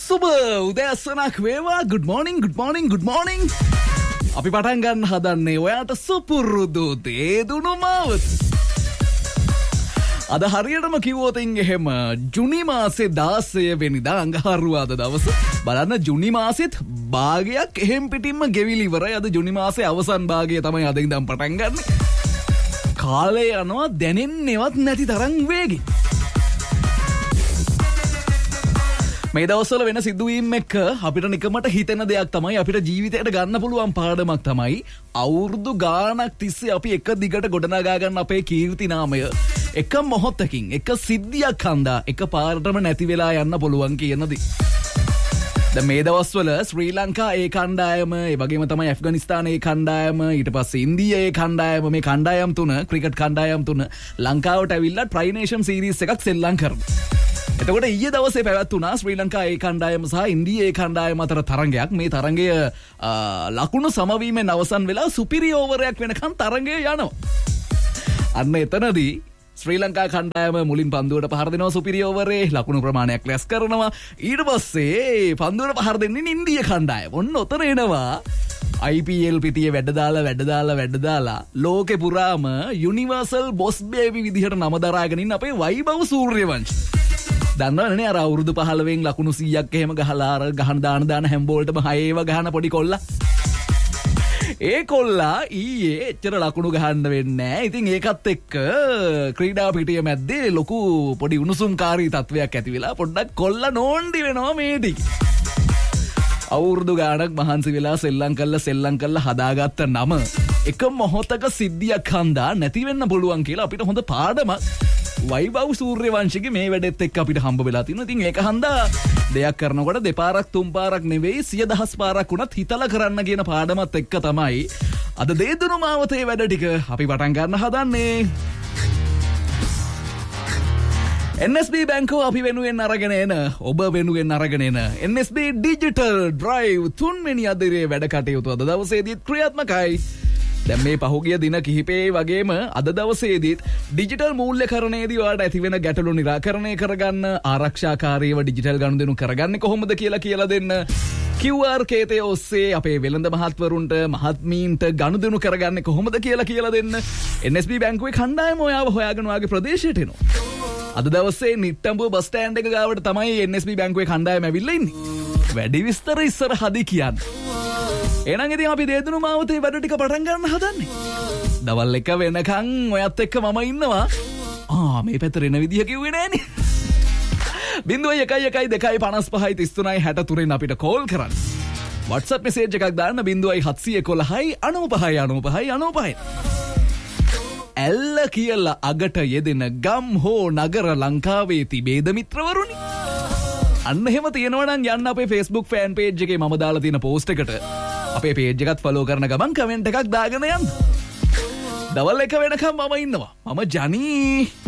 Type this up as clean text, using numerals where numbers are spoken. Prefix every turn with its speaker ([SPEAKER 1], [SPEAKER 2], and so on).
[SPEAKER 1] සුබ උදෑසනක් වේවා. good morning good morning good morning. අපි පටන් ගන්න හදන්නේ ඔයාට සුපුරුදු දේදුණු මාවත. අද හරියටම කිව්වොත් එහෙම ජුනි මාසේ 16 වෙනිදා අඟහරුවාදා දවස. බලන්න ජුනි මාසෙත් භාගයක් එහෙම් පිටින්ම ගෙවිලි ඉවරයි. අද ජුනි මාසේ අවසන් භාගය තමයි අද ඉඳන් පටන් ගන්න. කාලය යනවා දැනෙන්නේවත් නැති තරම් වේගෙන්. මේ දවස්වල වෙන සිදුවීම් එක්ක අපිට නිකමට හිතෙන දෙයක් තමයි, අපිට ජීවිතයට ගන්න පුළුවන් පාඩමක් තමයි අවුරුදු ගාණක් තිස්සේ අපි එක දිගට ගොඩනගා ගන්න අපේ කීර්ති නාමය එක මොහොතකින් එක සිද්ධියක් හන්දා එක පාරටම නැති වෙලා යන්න පුළුවන් කියන දේ. දැන් මේ දවස්වල ශ්‍රී ලංකා ඒ කණ්ඩායම, ඒ වගේම තමයි ඇෆ්ගනිස්තාන ඒ කණ්ඩායම, ඊට පස්සේ ඉන්දිය ඒ කණ්ඩායම, මේ කණ්ඩායම් තුන, ක්‍රිකට් කණ්ඩායම් තුන ලංකාවට ඇවිල්ලා ට්‍රයි නේෂන් සීරීස් එකක් සෙල්ලම් කරනවා. එතකොට ඊයේ දවසේ පැවැත්වුණා ශ්‍රී ලංකා ඒ කණ්ඩායම සහ ඉන්දියා ඒ කණ්ඩායම අතර තරඟයක්. මේ තරඟය ලකුණු සමවීමෙන් අවසන් වෙලා සුපිරි ඕවරයක් වෙනකන් තරඟය යනවා. අන්න එතනදී ශ්‍රී ලංකා කණ්ඩායම මුලින් පන්දුවට පහර දෙනවා සුපිරි ඕවරේ, ලකුණු ප්‍රමාණයක් රැස් කරනවා. ඊට පස්සේ පන්දුවට පහර දෙන්නේ ඉන්දියා කණ්ඩායම. ඔන්න ඔතන එනවා IPL පිටියේ වැඩ දාලා ලෝකේ පුරාම යුනිවර්සල් බොස් බේබි විදිහට නම දරාගෙන ඉන්න අපේ වෛභව සූර්යවංශ. දන්නවනේ අර අවුරුදු 15න් ලකුණු 100ක් එහෙම ගහලා අර ගහන දාන හැම්බෝල්ටම 6 ඒව ගහන පොඩි කොල්ලා. ඒ කොල්ලා ඊයේ එච්චර ලකුණු ගහන්න වෙන්නේ නැහැ. ඉතින් ඒකත් එක්ක ක්‍රීඩා පිටිය මැද්දේ ලොකු පොඩි උණුසුම්කාරී තත්වයක් ඇති වෙලා පොඩ්ඩක් කොල්ලා නෝන්ඩි වෙනවා මේ ටික. අවුරුදු ගාණක් මහන්සි වෙලා සෙල්ලම් කළා හදාගත්ත නම එක මොහොතක සිද්ධියක් හන්දා නැති වෙන්න පුළුවන් කියලා අපිට හොඳ පාඩමක් වෛභව සූර්යවංශිගේ මේ වැඩෙත් එක්ක අපිට හම්බ වෙලා තියෙනවා. ඉතින් ඒක හන්දා දෙයක් කරනකොට දෙපාරක් තුන් පාරක් නෙවෙයි 100,000 පාරක් වුණත් හිතලා කරන්න කියන පාඩමත් එක්ක තමයි අද දේදුණු මාවතේ වැඩ ටික අපි පටන් ගන්න හදන්නේ. NSB බැංකුව අපි වෙනුවෙන් අරගෙන එන, ඔබ වෙනුවෙන් අරගෙන එන NSB ඩිජිටල් ඩ්‍රයිව් 3 වෙනි අදිරේ වැඩ කටයුතු අද දවසේදීත් ක්‍රියාත්මකයි. දැන් මේ පහුගිය දින කිහිපේ වගේම අද දවසේදීත් ඩිජිටල් මූල්‍යකරණයේදී ඔයාලට ඇතිවෙන ගැටලු निराකරණය කරගන්න, ආරක්ෂාකාරීව ඩිජිටල් ගනුදෙනු කරගන්නේ කොහොමද කියලා දෙන්න, QR කේතය ඔස්සේ අපේ වෙළඳ මහත්වරුන්ට මහත්මීන්ට ගනුදෙනු කරගන්නේ කොහොමද කියලා දෙන්න. NSB බැංකුවේ කණ්ඩායම ඔයාව හොයාගෙන ඔයාගේ ප්‍රදේශයට එනවා. අද දවසේ නිට්ටඹුව බස් ස්ටෑන්ඩ් එක ගාවට තමයි NSB බැංකුවේ කණ්ඩායම ඇවිල්ලා ඉන්නේ. වැඩි විස්තර ඉස්සරහදී කියන්නේ. එහෙනම් ඉතින් අපි දේදුණු මාවතේ වැඩ ටික පටන් ගන්න හදන්නේ. දවල් 1 වෙනකන් ඔයත් එක්ක මම ඉන්නවා. මේ පැත්ත රෙන විදිය කිව්වේ නෑනේ. 0112553363 අපිට කෝල් කරන්න. WhatsApp message එකක් දාන්න 0711959595. ඇල්ල කියලා අගට යෙදෙන ගම් හෝ නගර ලංකාවේ තිබේද මිත්‍රවරුනි? අන්න එහෙම තියෙනවා නම් යන්න අපේ Facebook fan page එකේ මම දාලා තියෙන post එකට. අපේ page එකත් follow කරන ගමන් comment එකක් දාගෙන යන්න. දවල් 1 වෙනකම් මම ඉන්නවා. මම ජනී.